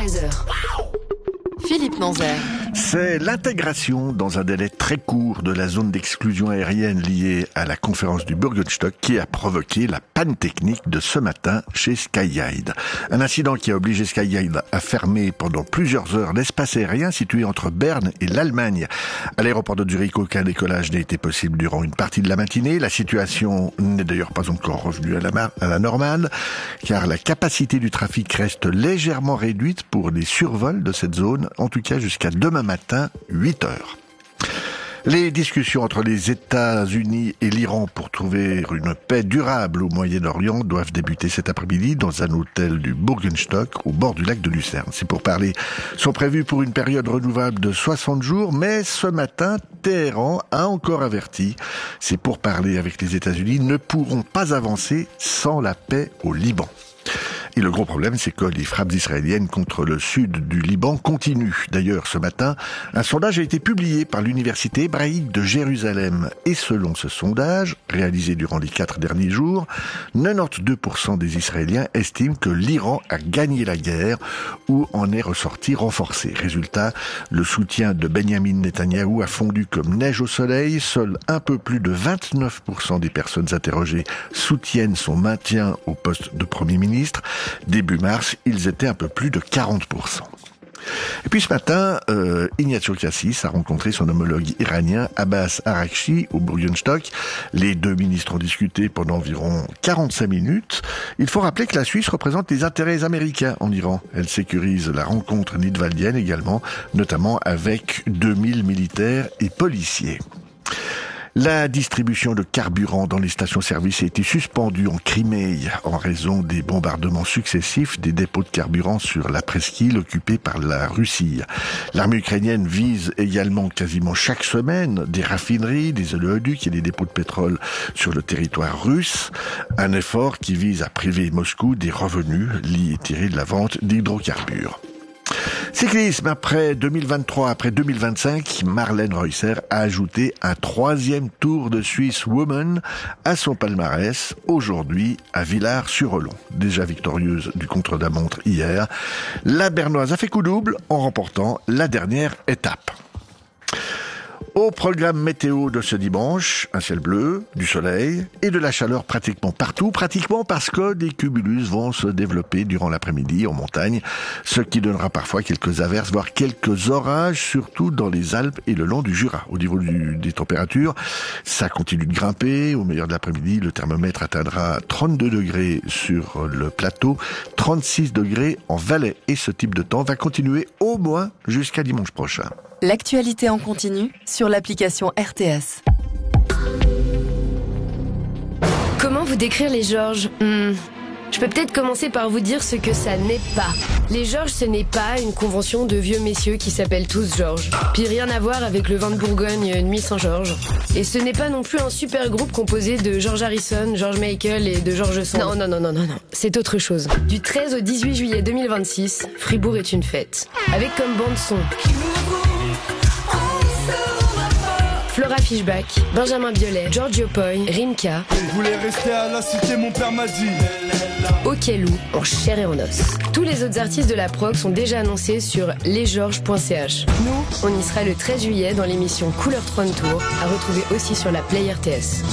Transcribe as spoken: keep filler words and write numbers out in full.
treize heures. Philippe Manzère. C'est l'intégration dans un délai très court de la zone d'exclusion aérienne liée à la conférence du Bürgenstock qui a provoqué la panne technique de ce matin chez Skyguide. Un incident qui a obligé Skyguide à fermer pendant plusieurs heures l'espace aérien situé entre Berne et l'Allemagne. À l'aéroport de Zurich, aucun décollage n'a été possible durant une partie de la matinée. La situation n'est d'ailleurs pas encore revenue à la, mar- à la normale, car la capacité du trafic reste légèrement réduite pour les survols de cette zone, en tout cas jusqu'à demain matin, huit heures. Les discussions entre les États-Unis et l'Iran pour trouver une paix durable au Moyen-Orient doivent débuter cet après-midi dans un hôtel du Bürgenstock au bord du lac de Lucerne. Ces pourparlers sont prévus pour une période renouvelable de soixante jours, mais ce matin, Téhéran a encore averti. Ces pourparlers avec les États-Unis ne pourront pas avancer sans la paix au Liban. Et le gros problème, c'est que les frappes israéliennes contre le sud du Liban continuent. D'ailleurs, ce matin, un sondage a été publié par l'Université hébraïque de Jérusalem. Et selon ce sondage, réalisé durant les quatre derniers jours, quatre-vingt-douze pour cent des Israéliens estiment que l'Iran a gagné la guerre ou en est ressorti renforcé. Résultat, le soutien de Benyamin Netanyahou a fondu comme neige au soleil. Seul un peu plus de vingt-neuf pour cent des personnes interrogées soutiennent son maintien au poste de Premier ministre. Début mars, ils étaient un peu plus de quarante pour cent. Et puis ce matin, euh, Ignacio Cassis a rencontré son homologue iranien Abbas Araghchi au Bürgenstock. Les deux ministres ont discuté pendant environ quarante-cinq minutes. Il faut rappeler que la Suisse représente les intérêts américains en Iran. Elle sécurise la rencontre nidwaldienne également, notamment avec deux mille militaires et policiers. La distribution de carburant dans les stations-service a été suspendue en Crimée en raison des bombardements successifs des dépôts de carburant sur la presqu'île occupée par la Russie. L'armée ukrainienne vise également quasiment chaque semaine des raffineries, des oléoducs et des dépôts de pétrole sur le territoire russe. Un effort qui vise à priver Moscou des revenus liés tirés de la vente d'hydrocarbures. Cyclisme, après deux mille vingt-trois, après deux mille vingt-cinq, Marlène Reusser a ajouté un troisième Tour de Suisse Women à son palmarès, aujourd'hui à Villars-sur-Olon. Déjà victorieuse du contre-la-montre hier, la Bernoise a fait coup double en remportant la dernière étape. Au programme météo de ce dimanche, un ciel bleu, du soleil et de la chaleur pratiquement partout, pratiquement parce que des cumulus vont se développer durant l'après-midi en montagne, ce qui donnera parfois quelques averses, voire quelques orages, surtout dans les Alpes et le long du Jura. Au niveau du, des températures, ça continue de grimper. Au meilleur de l'après-midi, le thermomètre atteindra trente-deux degrés sur le plateau, trente-six degrés en Valais. Et ce type de temps va continuer au moins jusqu'à dimanche prochain. L'actualité en continu sur l'application R T S. Comment vous décrire les Georges ? hmm. Je peux peut-être commencer par vous dire ce que ça n'est pas. Les Georges, ce n'est pas une convention de vieux messieurs qui s'appellent tous Georges. Puis rien à voir avec le vin de Bourgogne Nuit Saint-Georges. Et ce n'est pas non plus un super groupe composé de George Harrison, George Michael et de George Sand. Non, non, non, non, non, non. C'est autre chose. Du treize au dix-huit juillet deux mille vingt-six, Fribourg est une fête. Avec comme bande son Flora Fischbach, Benjamin Biolay, Giorgio Poi, Rimka. Je voulais rester à la cité, mon père m'a dit. Okelou, en chair et en os. Tous les autres artistes de la prog sont déjà annoncés sur lesgeorges point c h. Nous, on y sera le treize juillet dans l'émission Couleur Trône Tour, à retrouver aussi sur la Play R T S.